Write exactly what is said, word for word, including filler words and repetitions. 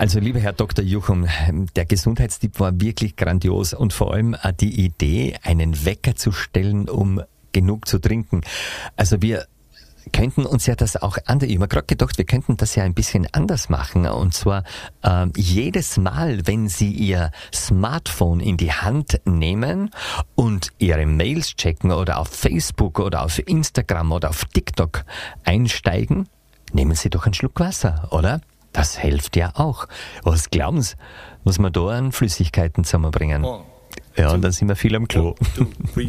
Also lieber Herr Doktor Juchum, der Gesundheitstipp war wirklich grandios und vor allem auch die Idee, einen Wecker zu stellen, um genug zu trinken. Also wir könnten uns ja das auch anders, ich habe mir gerade gedacht, wir könnten das ja ein bisschen anders machen. Und zwar äh, jedes Mal, wenn Sie Ihr Smartphone in die Hand nehmen und Ihre Mails checken oder auf Facebook oder auf Instagram oder auf TikTok einsteigen, nehmen Sie doch einen Schluck Wasser, oder? Das hilft ja auch. Was glauben Sie, was wir da an Flüssigkeiten zusammenbringen? Ja, und dann sind wir viel am Klo.